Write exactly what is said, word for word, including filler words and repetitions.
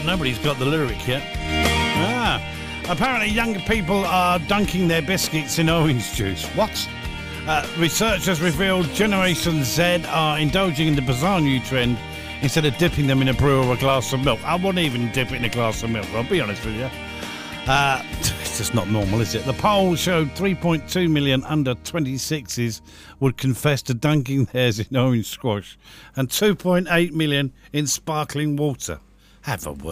but nobody's got the lyric yet. Ah, apparently younger people are dunking their biscuits in orange juice. What? Uh, researchers revealed Generation Z are indulging in the bizarre new trend instead of dipping them in a brew or a glass of milk. I wouldn't even dip it in a glass of milk, I'll be honest with you. Uh, it's just not normal, is it? The poll showed three point two million under twenty-sixes would confess to dunking theirs in orange squash and two point eight million in sparkling water. Have a word.